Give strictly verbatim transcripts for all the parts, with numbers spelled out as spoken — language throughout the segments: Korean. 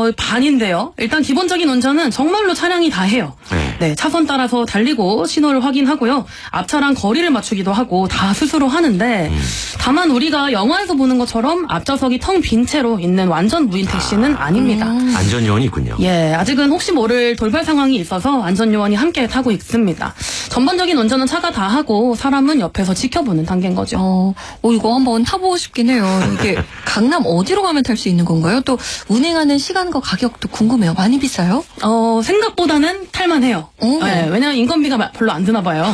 어, 반인데요. 일단 기본적인 운전은 정말로 차량이 다 해요. 네. 네, 차선 따라서 달리고 신호를 확인하고요. 앞차랑 거리를 맞추기도 하고 다 스스로 하는데 음. 다만 우리가 영화에서 보는 것처럼 앞좌석이 텅 빈 채로 있는 완전 무인 택시는 아, 아닙니다. 음. 안전요원이 있군요. 예, 아직은 혹시 모를 돌발 상황이 있어서 안전요원이 함께 타고 있습니다. 전반적인 운전은 차가 다 하고 사람은 옆에서 지켜보는 단계인 거죠. 어, 어 이거 한번 타보고 싶긴 해요. 이게 강남 어디로 가면 탈 수 있는 건가요? 또 운행하는 시간과 가격도 궁금해요. 많이 비싸요? 어, 생각보다는 탈만해요. 네, 왜냐면 인건비가 별로 안 드나 봐요.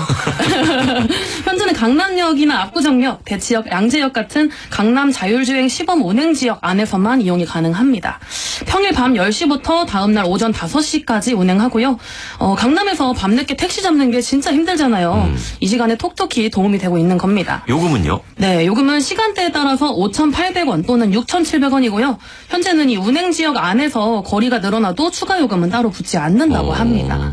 현재는 강남역이나 압구정역, 대치역, 양재역 같은 강남 자율주행 시범 운행 지역 안에서만 이용이 가능합니다. 평일 밤 열 시부터 다음날 오전 다섯 시까지 운행하고요. 어, 강남에서 밤늦게 택시 잡는 게 진짜 힘들잖아요. 음. 이 시간에 톡톡히 도움이 되고 있는 겁니다. 요금은요? 네, 요금은 시간대에 따라서 오천팔백 원 또는 육천칠백 원이고요. 현재는 이 운행 지역 안에서 거리가 늘어나도 추가 요금은 따로 붙지 않는다고 어... 합니다.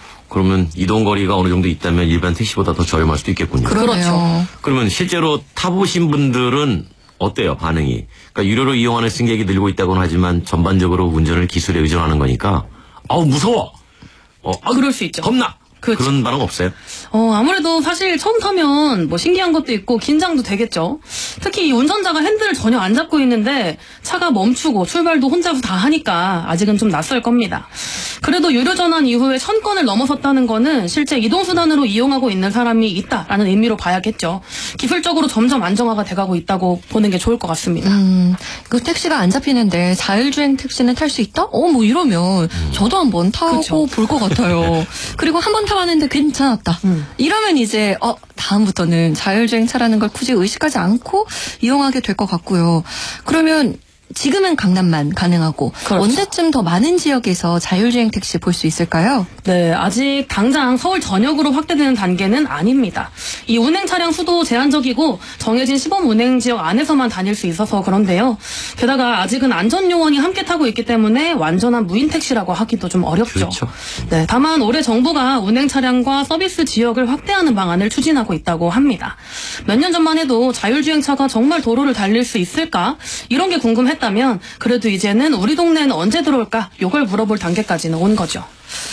그러면 이동 거리가 어느 정도 있다면 일반 택시보다 더 저렴할 수도 있겠군요. 그렇죠. 그러면 실제로 타보신 분들은 어때요, 반응이? 그러니까 유료로 이용하는 승객이 늘고 있다고는 하지만 전반적으로 운전을 기술에 의존하는 거니까 아우 무서워. 어, 아, 그럴 수 있죠. 겁나. 그렇죠. 그런 반응 없어요? 어, 아무래도 사실 처음 타면 뭐 신기한 것도 있고 긴장도 되겠죠. 특히 이 운전자가 핸들을 전혀 안 잡고 있는데 차가 멈추고 출발도 혼자서 다 하니까 아직은 좀 낯설 겁니다. 그래도 유료 전환 이후에 천 건을 넘어섰다는 거는 실제 이동수단으로 이용하고 있는 사람이 있다라는 의미로 봐야겠죠. 기술적으로 점점 안정화가 돼가고 있다고 보는 게 좋을 것 같습니다. 음, 그 택시가 안 잡히는데 자율주행 택시는 탈 수 있다? 어, 뭐 이러면 음. 저도 한번 타고 볼 것 같아요. 그리고 한번 타봤는데 괜찮았다. 음. 이러면 이제 어 다음부터는 자율주행 차라는 걸 굳이 의식하지 않고 이용하게 될 것 같고요. 그러면 지금은 강남만 가능하고 그렇죠. 언제쯤 더 많은 지역에서 자율주행 택시 볼 수 있을까요? 네, 아직 당장 서울 전역으로 확대되는 단계는 아닙니다. 이 운행 차량 수도 제한적이고 정해진 시범 운행 지역 안에서만 다닐 수 있어서 그런데요. 게다가 아직은 안전요원이 함께 타고 있기 때문에 완전한 무인 택시라고 하기도 좀 어렵죠. 그렇죠. 네, 다만 올해 정부가 운행 차량과 서비스 지역을 확대하는 방안을 추진하고 있다고 합니다. 몇 년 전만 해도 자율주행차가 정말 도로를 달릴 수 있을까? 이런 게 궁금했다. 다면 그래도 이제는 우리 동네는 언제 들어올까? 요걸 물어볼 단계까지는 온 거죠.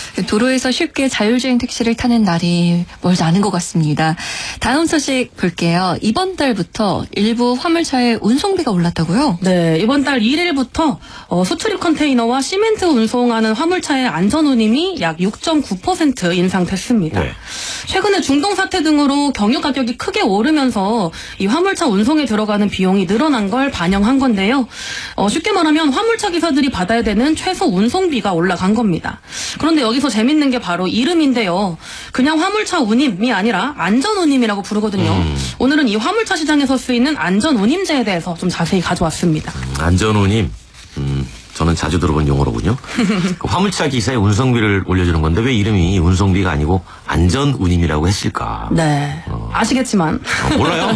도로에서 쉽게 자율주행 택시를 타는 날이 멀지 않은 것 같습니다. 다음 소식 볼게요. 이번 달부터 일부 화물차의 운송비가 올랐다고요? 네, 이번 달 일 일부터 어, 수출입 컨테이너와 시멘트 운송하는 화물차의 안전운임이 약 육 점 구 퍼센트 인상됐습니다. 네. 최근에 중동 사태 등으로 경유 가격이 크게 오르면서 이 화물차 운송에 들어가는 비용이 늘어난 걸 반영한 건데요. 어, 쉽게 말하면 화물차 기사들이 받아야 되는 최소 운송비가 올라간 겁니다. 그런데 여기서 재밌는 게 바로 이름인데요. 그냥 화물차 운임이 아니라 안전운임이라고 부르거든요. 음. 오늘은 이 화물차 시장에서 쓰이는 안전운임제에 대해서 좀 자세히 가져왔습니다. 음, 안전운임. 음, 저는 자주 들어본 용어로군요. 그 화물차 기사의 운송비를 올려주는 건데 왜 이름이 운송비가 아니고 안전운임이라고 했을까? 네. 어. 아시겠지만. 어, 몰라요?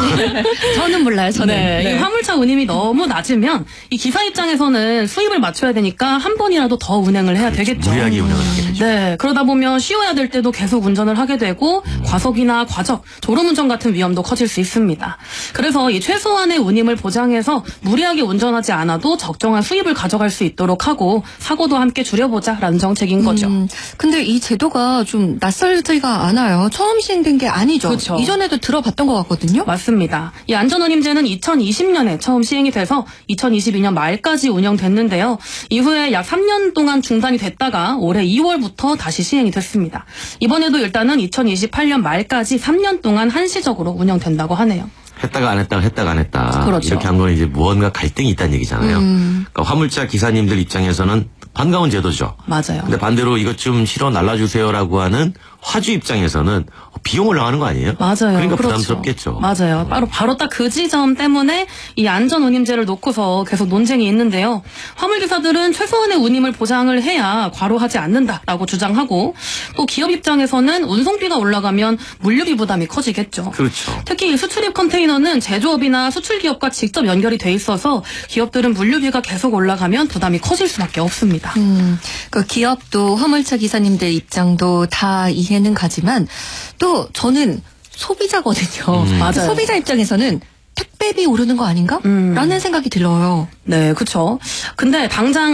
저는 몰라요, 저는. 네. 네. 이 화물차 운임이 너무 낮으면 이 기사 입장에서는 수입을 맞춰야 되니까 한 번이라도 더 운행을 해야 그렇죠. 되겠죠. 무리하게 운행을 하게 되죠. 네. 그러다 보면 쉬어야 될 때도 계속 운전을 하게 되고 음. 과속이나 과적, 졸음운전 같은 위험도 커질 수 있습니다. 그래서 이 최소한의 운임을 보장해서 무리하게 운전하지 않아도 적정한 수입을 가져갈 수 있도록 하고 사고도 함께 줄여보자라는 정책인 거죠. 음, 근데 이 제도가 좀 낯설지가 않아요. 처음 시행된 게 아니죠. 그렇죠. 이전에도 들어봤던 것 같거든요. 맞습니다. 이 안전운임제는 이천이십 년에 처음 시행이 돼서 이천이십이 년 말까지 운영됐는데요. 이후에 약 삼 년 동안 중단이 됐다가 올해 이월부터 다시 시행이 됐습니다. 이번에도 일단은 이천이십팔 년 말까지 삼 년 동안 한시적으로 운영된다고 하네요. 했다가 안 했다가 했다가 안 했다. 그렇죠. 이렇게 한 건 이제 무언가 갈등이 있다는 얘기잖아요. 음. 그러니까 화물차 기사님들 입장에서는 반가운 제도죠. 맞아요. 근데 반대로 이것 좀 실어 날라주세요라고 하는 화주 입장에서는 비용을 나가는 거 아니에요? 맞아요. 그러니까 그렇죠. 부담스럽겠죠. 맞아요. 바로 바로 딱 그 지점 때문에 이 안전운임제를 놓고서 계속 논쟁이 있는데요. 화물기사들은 최소한의 운임을 보장을 해야 과로하지 않는다라고 주장하고 또 기업 입장에서는 운송비가 올라가면 물류비 부담이 커지겠죠. 그렇죠. 특히 수출입 컨테이너는 제조업이나 수출기업과 직접 연결이 돼 있어서 기업들은 물류비가 계속 올라가면 부담이 커질 수밖에 없습니다. 음, 그 기업도 화물차 기사님들 입장도 다 이해는 가지만 또 저는 소비자거든요. 음. 맞아요. 소비자 입장에서는 택배비 오르는 거 아닌가? 음. 라는 생각이 들어요. 네, 그렇죠. 근데 당장